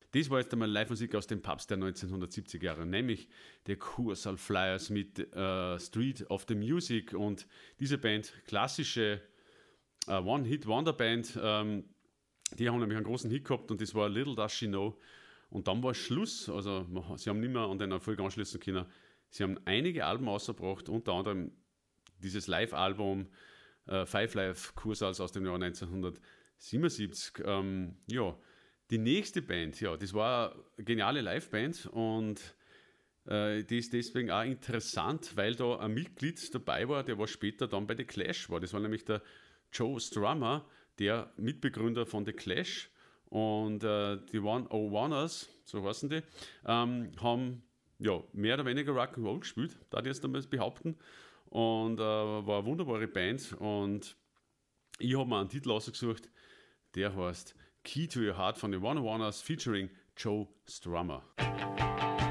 Das war jetzt einmal Live-Musik aus dem Pubs der 1970er Jahre, nämlich der Kursaal Flyers mit Street of the Music. Und diese Band, klassische One-Hit-Wonder-Band, die haben nämlich einen großen Hit gehabt und das war Little Does She Know. Und dann war Schluss, also sie haben nicht mehr an den Erfolg anschließen können. Sie haben einige Alben rausgebracht, unter anderem dieses Live-Album Five Live Kursaals aus dem Jahr 1977. Die nächste Band, das war eine geniale Live-Band und die ist deswegen auch interessant, weil da ein Mitglied dabei war, der später dann bei The Clash war. Das war nämlich der Joe Strummer, der Mitbegründer von The Clash. Und die 101ers, so heißen die, haben mehr oder weniger Rock'n'Roll gespielt, da die jetzt damals behaupten. Und war eine wunderbare Band. Und ich habe mir einen Titel ausgesucht, der heißt Key to Your Heart von den 101ers featuring Joe Strummer.